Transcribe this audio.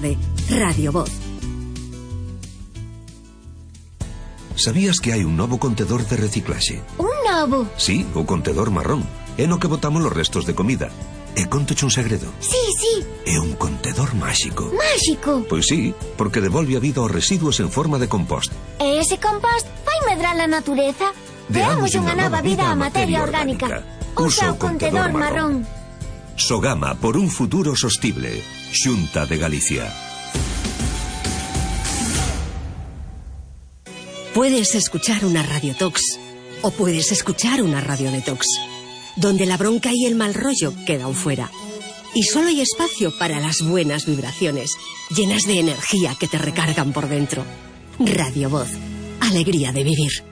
tarde. Radio Voz. Sabías que hai un novo contedor de reciclaxe? Un novo? Sí, o contedor marrón. É no que botamos os restos de comida. E contoche un segredo. Sí. É un contedor máxico. Máxico? Pois sí, porque devolve a vida aos residuos en forma de compost. E ese compost vai medrar a natureza? Deamos unha nova vida á materia orgánica. Usa o contedor marrón. Sogama por un futuro sostible. Xunta de Galicia. Puedes escuchar una radiotox o puedes escuchar una radiodetox, donde la bronca y el mal rollo quedan fuera. Y solo hay espacio para las buenas vibraciones, llenas de energía que te recargan por dentro. Radio Voz. Alegría de vivir.